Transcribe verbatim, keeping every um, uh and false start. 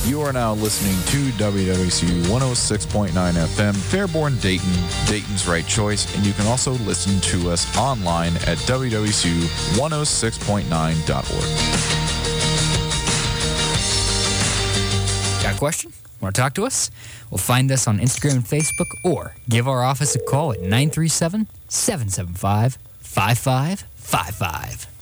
You are now listening to W W C one oh six point nine F M, Fairborn, Dayton, Dayton's right choice, and you can also listen to us online at W W C one oh six point nine dot org. Got a question? Want to talk to us? Well, find us on Instagram and Facebook, or give our office a call at nine three seven, seven seven five, five five five five.